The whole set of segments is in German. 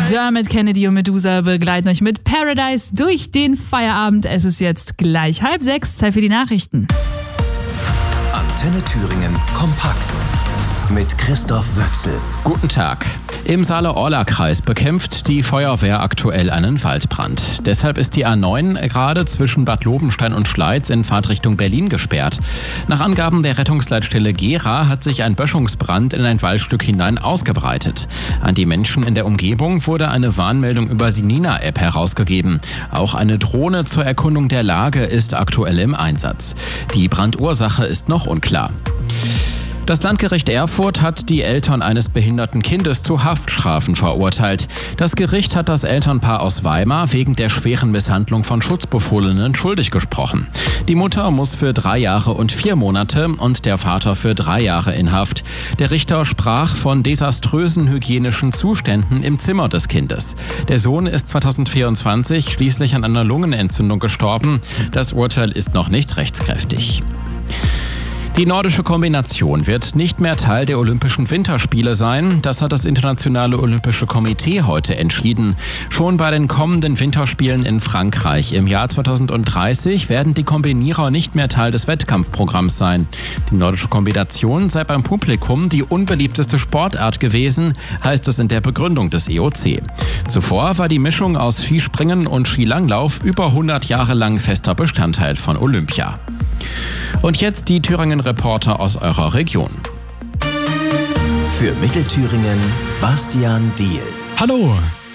Dermot Kennedy und Medusa begleiten euch mit Paradise durch den Feierabend. Es ist jetzt gleich 5:30, Zeit für die Nachrichten. Antenne Thüringen kompakt mit Christoph Wöchsel. Guten Tag. Im Saale-Orla-Kreis bekämpft die Feuerwehr aktuell einen Waldbrand. Deshalb ist die A9 gerade zwischen Bad Lobenstein und Schleiz in Fahrtrichtung Berlin gesperrt. Nach Angaben der Rettungsleitstelle Gera hat sich ein Böschungsbrand in ein Waldstück hinein ausgebreitet. An die Menschen in der Umgebung wurde eine Warnmeldung über die Nina-App herausgegeben. Auch eine Drohne zur Erkundung der Lage ist aktuell im Einsatz. Die Brandursache ist noch unklar. Das Landgericht Erfurt hat die Eltern eines behinderten Kindes zu Haftstrafen verurteilt. Das Gericht hat das Elternpaar aus Weimar wegen der schweren Misshandlung von Schutzbefohlenen schuldig gesprochen. Die Mutter muss für 3 Jahre und 4 Monate und der Vater für 3 Jahre in Haft. Der Richter sprach von desaströsen hygienischen Zuständen im Zimmer des Kindes. Der Sohn ist 2024 schließlich an einer Lungenentzündung gestorben. Das Urteil ist noch nicht rechtskräftig. Die nordische Kombination wird nicht mehr Teil der Olympischen Winterspiele sein. Das hat das Internationale Olympische Komitee heute entschieden. Schon bei den kommenden Winterspielen in Frankreich im Jahr 2030 werden die Kombinierer nicht mehr Teil des Wettkampfprogramms sein. Die nordische Kombination sei beim Publikum die unbeliebteste Sportart gewesen, heißt es in der Begründung des IOC. Zuvor war die Mischung aus Skispringen und Skilanglauf über 100 Jahre lang fester Bestandteil von Olympia. Und jetzt die Thüringen-Reporter aus eurer Region. Für Mittelthüringen Bastian Diehl. Hallo!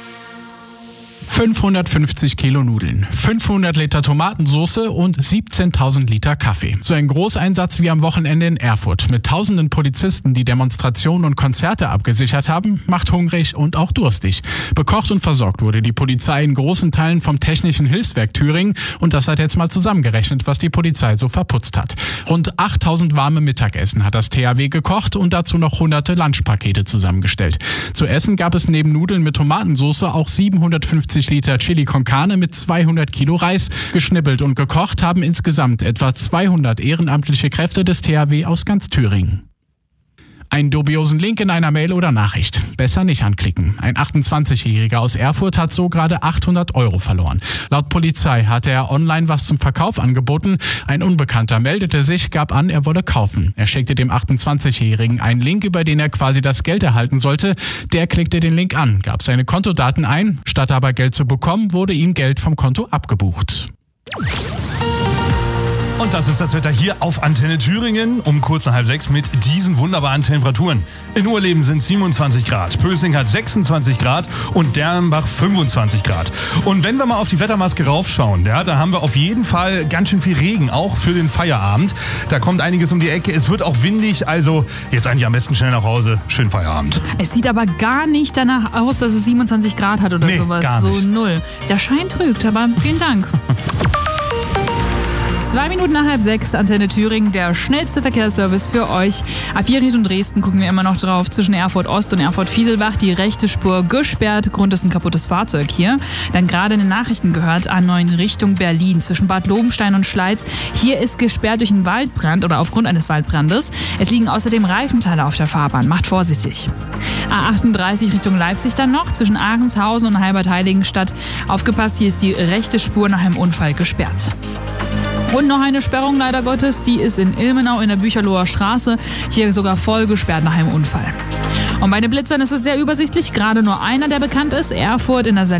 550 Kilo Nudeln, 500 Liter Tomatensauce und 17.000 Liter Kaffee. So ein Großeinsatz wie am Wochenende in Erfurt mit tausenden Polizisten, die Demonstrationen und Konzerte abgesichert haben, macht hungrig und auch durstig. Bekocht und versorgt wurde die Polizei in großen Teilen vom Technischen Hilfswerk Thüringen und das hat jetzt mal zusammengerechnet, was die Polizei so verputzt hat. Rund 8.000 warme Mittagessen hat das THW gekocht und dazu noch hunderte Lunchpakete zusammengestellt. Zu essen gab es neben Nudeln mit Tomatensauce auch 750 Liter Chili con Carne mit 200 Kilo Reis. Geschnibbelt und gekocht haben insgesamt etwa 200 ehrenamtliche Kräfte des THW aus ganz Thüringen. Einen dubiosen Link in einer Mail oder Nachricht. Besser nicht anklicken. Ein 28-Jähriger aus Erfurt hat so gerade 800 € verloren. Laut Polizei hatte er online was zum Verkauf angeboten. Ein Unbekannter meldete sich, gab an, er wolle kaufen. Er schickte dem 28-Jährigen einen Link, über den er quasi das Geld erhalten sollte. Der klickte den Link an, gab seine Kontodaten ein. Statt aber Geld zu bekommen, wurde ihm Geld vom Konto abgebucht. Und das ist das Wetter hier auf Antenne Thüringen um kurz nach 5:30 mit diesen wunderbaren Temperaturen. In Urleben sind 27 Grad, Pösing hat 26 Grad und Dernbach 25 Grad. Und wenn wir mal auf die Wettermaske raufschauen, ja, da haben wir auf jeden Fall ganz schön viel Regen, auch für den Feierabend. Da kommt einiges um die Ecke, es wird auch windig, also jetzt eigentlich am besten schnell nach Hause. Schönen Feierabend. Es sieht aber gar nicht danach aus, dass es 27 Grad hat oder sowas. Gar nicht. So 0. Der Schein trügt, aber vielen Dank. 2 Minuten nach 5:30, Antenne Thüringen, der schnellste Verkehrsservice für euch. A4 Richtung Dresden gucken wir immer noch drauf. Zwischen Erfurt Ost und Erfurt Fiedelbach die rechte Spur gesperrt. Grund ist ein kaputtes Fahrzeug hier. Dann gerade in den Nachrichten gehört, A9 Richtung Berlin zwischen Bad Lobenstein und Schleiz. Hier ist gesperrt durch einen Waldbrand oder aufgrund eines Waldbrandes. Es liegen außerdem Reifenteile auf der Fahrbahn. Macht vorsichtig. A38 Richtung Leipzig dann noch zwischen Ahrенshausen und Heilbad-Heiligenstadt. Aufgepasst, hier ist die rechte Spur nach einem Unfall gesperrt. Und noch eine Sperrung, leider Gottes, die ist in Ilmenau in der Bücherloher Straße. Hier sogar voll gesperrt nach einem Unfall. Und bei den Blitzern ist es sehr übersichtlich, gerade nur einer, der bekannt ist. Erfurt in der